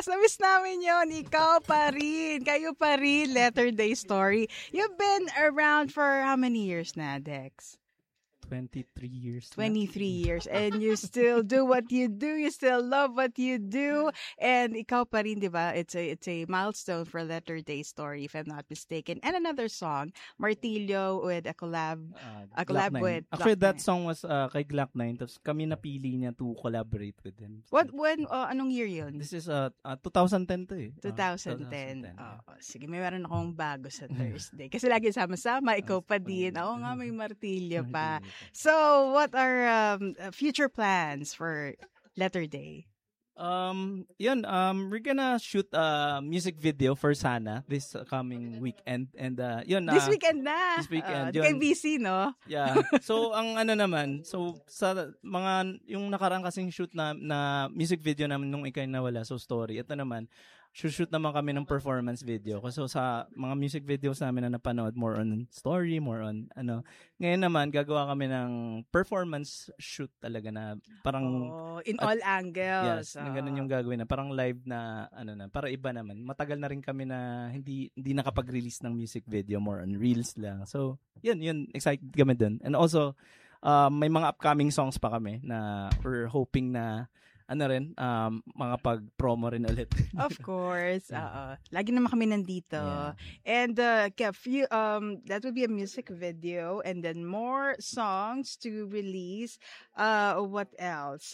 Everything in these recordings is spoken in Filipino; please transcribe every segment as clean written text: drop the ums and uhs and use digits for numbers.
Yes, na-miss namin yun. Ikaw pa rin. Kayo pa rin, Letter Day Story. You've been around for how many years na, Dex? 23 years. 23 years. And you still do what you do. You still love what you do. And ikaw pa rin, di ba? It's a milestone for Letter Day Story, if I'm not mistaken. And another song, Martillo with a collab Glock 9. with Actually, Glock that 9. song was kay Glock 9. Tapos kami napili niya to collaborate with him. Anong year yun? This is 2010 to eh. 2010. Yeah. Sige, may meron akong bago sa Thursday. Kasi lagi sama-sama, ikaw pa din. Oo nga, may martilyo pa. So, what are future plans for Letter Day? We're gonna shoot a music video for Sana this coming weekend. And this weekend na. This weekend. Kay BC, no? Yeah. So, ang sa mga, yung nakarang kasing shoot na music video namin nung ikay nawala, so story. Ito naman, shoot naman kami ng performance video. So, sa mga music videos namin na napanood, more on story, more on, Ngayon naman, gagawa kami ng performance shoot talaga na parang... in all angles. Yes, na ganun yung gagawin na. Parang live na, para iba naman. Matagal na rin kami na hindi nakapag-release ng music video, more on reels lang. So, yun, excited kami dun. And also, may mga upcoming songs pa kami na we're hoping na mga pag-promo rin ulit. Of course. Lagi naman kami nandito. Yeah. And Kev, that would be a music video and then more songs to release. What else?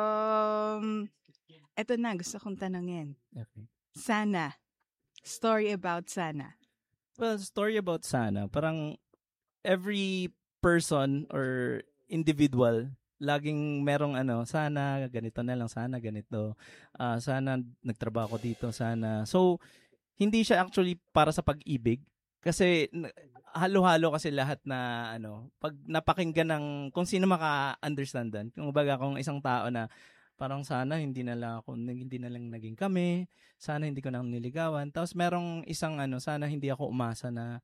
Eto na, gusto kong tanungin. Okay. Sana. Story about Sana. Well, story about Sana. Parang every person or individual laging merong sana ganito na lang, sana ganito, sana nagtrabaho ko dito, sana. So, hindi siya actually para sa pag-ibig kasi halo-halo kasi lahat na pag napakinggan ng kung sino maka-understand dan. Kung baga kung isang tao na parang sana hindi na lang naging kami, sana hindi ko nang niligawan. Tapos merong isang sana hindi ako umasa na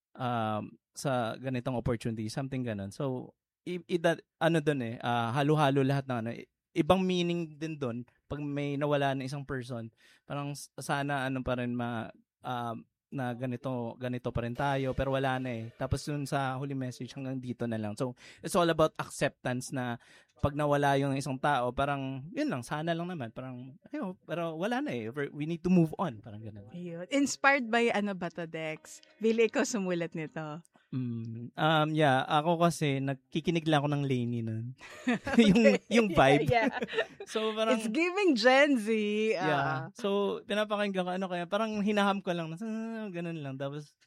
sa ganitong opportunity, something ganon. So, halo-halo lahat ng ibang meaning din doon pag may nawala na isang person, parang sana pa rin na ganito pa rin tayo, pero wala na eh. Tapos dun sa huli message hanggang dito na lang. So, it's all about acceptance na pag nawala yung isang tao, parang yun lang, sana lang naman. Parang, pero wala na eh. We need to move on. Parang ganun. Ayun. Inspired by ba to, Dex? Bili ikaw sumulat nito. Ako kasi nagkikinig lang ako ng Lainey nun. yung vibe. Yeah. So parang it's giving Gen Z. Yeah. So pinapakinggan ko kaya parang hinaham ko lang na ganun lang. Tapos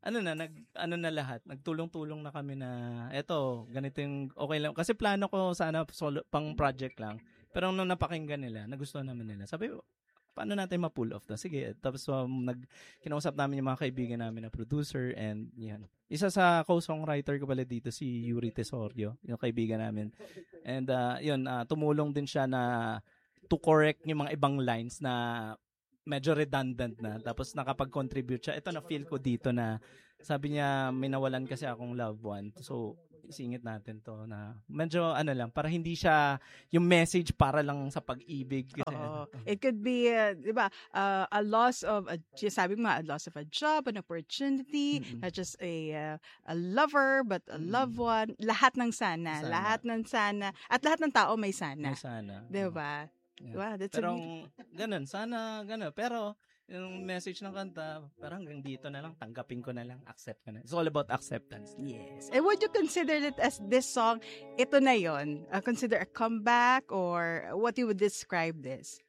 lahat. Nagtulong-tulong na kami na eto, ganito yung okay lang. Kasi plano ko sana solo, pang project lang. Pero nung napakinggan nila, nagustuhan naman nila. Sabi ko, paano natin ma-pull off to? Sige. Tapos kinausap namin yung mga kaibigan namin na producer and yan. Isa sa co-songwriter ko pala dito si Yuri Tesorio, yung kaibigan namin. And tumulong din siya na to correct yung mga ibang lines na medyo redundant na. Tapos nakapag-contribute siya. Ito na feel ko dito na sabi niya may nawalan kasi akong loved one. So isingit natin to na medyo lang, para hindi siya yung message para lang sa pag-ibig. It could be, di ba, a loss of, sabi mo, a loss of a job, an opportunity, not just a lover, but a loved one. Lahat ng sana. Lahat ng sana. At lahat ng tao may sana. May sana. Di ba? Yeah. Wow, that's pero ganun, sana ganun. Pero yung message ng kanta, parang hanggang dito na lang, tanggapin ko na lang, accept ko na. It's all about acceptance. Yes. And would you consider it as this song, ito na yon, consider a comeback or what you would describe this?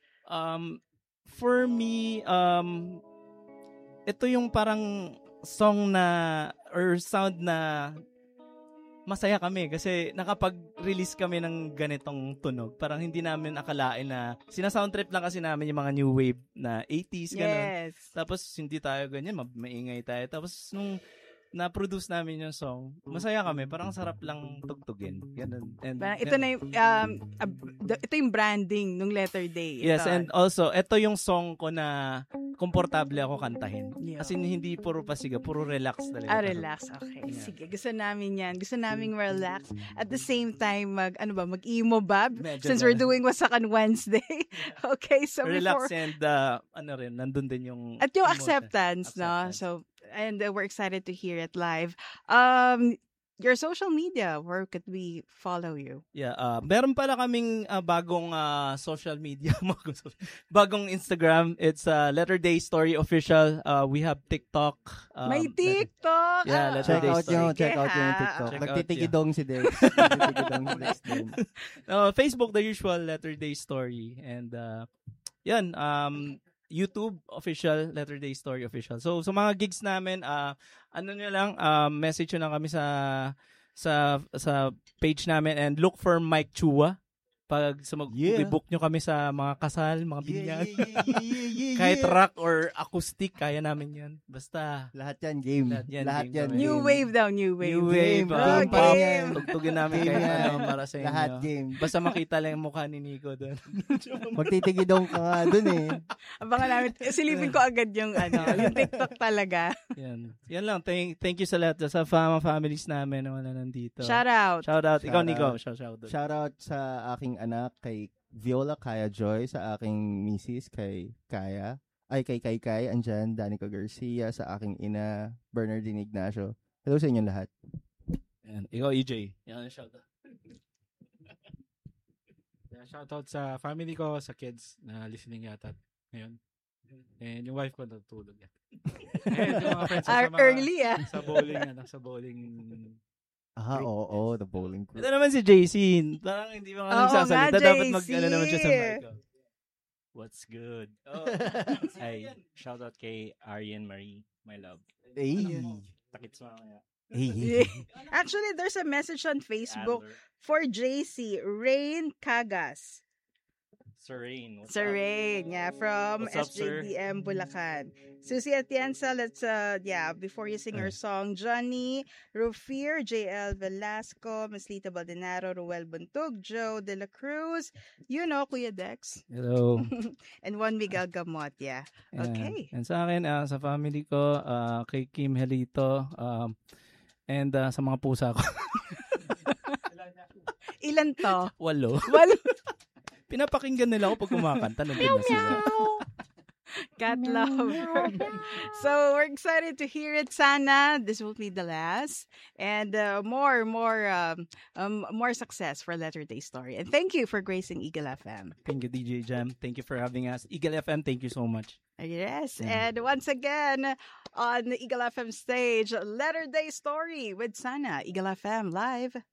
For me, ito yung parang song na, or sound na masaya kami kasi nakapag-release kami ng ganitong tunog. Parang hindi namin akalain na sinasoundtrip lang kasi namin yung mga new wave na 80s, gano'n. Yes. Tapos hindi tayo ganyan, maingay tayo. Tapos nung na-produce namin yung song, masaya kami. Parang sarap lang tugtugin. Ganun. And, Parang ito na yung, ito yung branding nung Letter Day. yes, Ito. and also, ito yung song ko na komportable ako kantahin. Yeah. Kasi hindi puro pasiga, puro relax talaga. Relax. Okay. Yeah. Sige, gusto namin yan. Gusto namin relax. At the same time, mag-emo ba? Medyo Since we're doing Wasakan Wednesday. Okay, so relax before... and, nandun din yung... At yung emotion. acceptance, no? So, and we're excited to hear it live. Your social media, where could we follow you? Yeah, meron pala kaming bagong social media, bagong Instagram. It's Letter Day Story Official. We have TikTok. May TikTok! Letter Check Day out Story. yung TikTok. Check out, Nagtitigidong si Dex. Nagtitigidong si Dex din. Facebook, the usual Letter Day Story. And yan, YouTube official, Letter Day Story official. So sa mga gigs namin, nyo lang, message nyo lang kami sa page namin and look for Mike Chua. Pag i-book nyo kami sa mga kasal, mga binyag. Kahit rock or acoustic, kaya namin yan. Basta. Lahat yan game. Lahat yan New wave daw, new wave. New wave. Game. Tugtugin namin kahit ano para sa inyo. Lahat game. Basta makita lang yung mukha ni Nico doon. Magtitigidong ka nga doon eh. Abangan namin. Silipin ko agad yung yung TikTok talaga. Yan lang. Thank you sa lahat. Sa families namin na wala nandito. Shout out. Ikaw, Nico. Shout out sa aking anak kay Viola Kaya Joy, sa aking misis kay Kaya. Kay Kai, andyan, Danica Garcia, sa aking ina, Bernardine Ignacio. Hello sa inyo lahat. Yan. Ikaw, EJ. Yan, shout out. Shout out sa family ko, sa kids na listening yata ngayon. And yung wife ko natutulog yan. And yung mga friends ko sa mga, Early sa bowling Oo, the bowling group. Ito naman si JC. Parang hindi ba nga nagsasalita. Dapat naman siya sa mic. What's good? Ay, shout out kay Arian Marie, my love. Hey. Takits mamaya. Hey. Actually, there's a message on Facebook for JC, Rain Cagas. Sir Rain. Sir Rain, yeah, from SJDM Bulacan. Susie Atienza, let's, before you sing our song, Johnny, Rufir, JL Velasco, Maslita Baldenaro, Ruel Buntug, Joe De La Cruz, Kuya Dex. Hello. And Juan Miguel Gamot, yeah. Okay. And sa akin, sa family ko, kay Kim Helito, and sa mga pusa ko. Ilan to? 8. Pinapakinggan nila ako pag kumakanta. Meow, meow. Cat lover. So we're excited to hear it. Sana this will be the last, and more success for Letter Day Story. And thank you for gracing Eagle FM. Thank you, DJ Jam. Thank you for having us. Eagle FM, thank you so much. Yes, and once again on the Eagle FM stage, Letter Day Story with Sana. Eagle FM live.